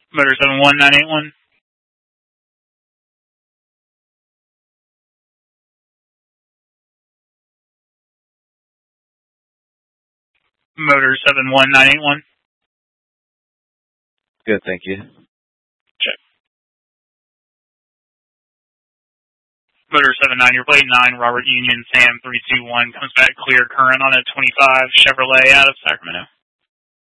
Motor 71981. Motor 71981. Good, thank you. Check. Motor 79, your plate 9, Robert Union, Sam 321, comes back clear current on a 25 Chevrolet out of Sacramento.